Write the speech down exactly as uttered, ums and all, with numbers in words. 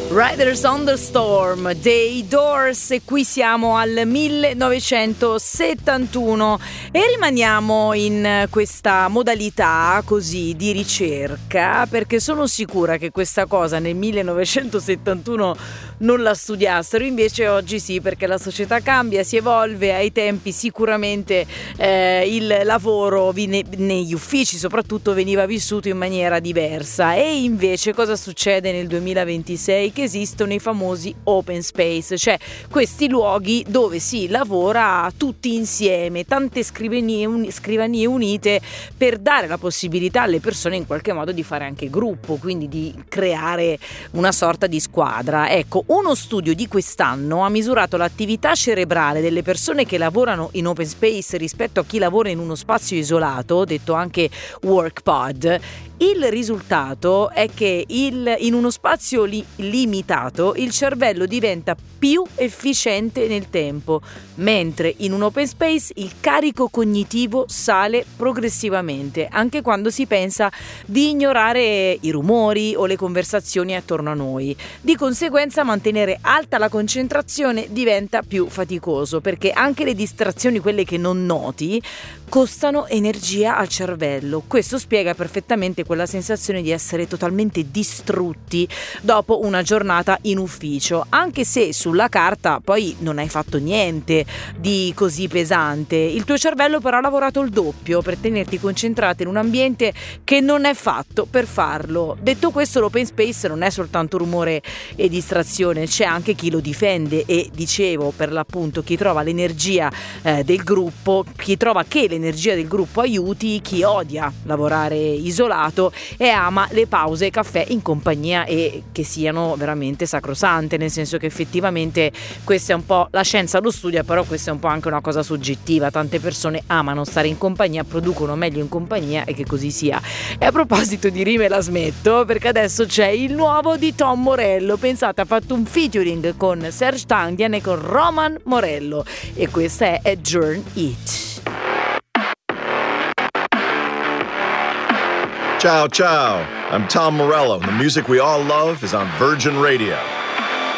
Riders on the Storm dei Doors, e qui siamo al millenovecentosettantuno e rimaniamo in questa modalità così di ricerca, perché sono sicura che questa cosa nel millenovecentosettantuno non la studiassero, invece oggi sì, perché la società cambia, si evolve. Ai tempi sicuramente eh, il lavoro vine, negli uffici soprattutto veniva vissuto in maniera diversa, e invece cosa succede nel duemilaventisei? Che esistono i famosi open space, cioè questi luoghi dove si lavora tutti insieme, tante scrivanie, un, scrivanie unite, per dare la possibilità alle persone in qualche modo di fare anche gruppo, quindi di creare una sorta di squadra. Ecco, uno studio di quest'anno ha misurato l'attività cerebrale delle persone che lavorano in open space rispetto a chi lavora in uno spazio isolato, detto anche workpod. Il risultato è che il, in uno spazio li, limitato il cervello diventa più efficiente nel tempo, mentre in un open space il carico cognitivo sale progressivamente, anche quando si pensa di ignorare i rumori o le conversazioni attorno a noi. Di conseguenza mantenere alta la concentrazione diventa più faticoso, perché anche le distrazioni, quelle che non noti, costano energia al cervello. Questo spiega perfettamente quella sensazione di essere totalmente distrutti dopo una giornata in ufficio, anche se sulla carta poi non hai fatto niente di così pesante. Il tuo cervello però ha lavorato il doppio per tenerti concentrato in un ambiente che non è fatto per farlo. Detto questo, l'open space non è soltanto rumore e distrazione, c'è anche chi lo difende, e dicevo, per l'appunto, chi trova l'energia eh, del gruppo, chi trova che l'energia del gruppo aiuti chi odia lavorare isolato e ama le pause caffè in compagnia, e che siano veramente sacrosante, nel senso che effettivamente questa è un po', la scienza lo studia, però questa è un po' anche una cosa soggettiva. Tante persone amano stare in compagnia, producono meglio in compagnia, e che così sia. E a proposito di rime la smetto, perché adesso c'è il nuovo di Tom Morello. Pensate, ha fatto un featuring con Serge Tankian e con Roman Morello, e questa è Adjourn It. Ciao, ciao. I'm Tom Morello, and the music we all love is on Virgin Radio.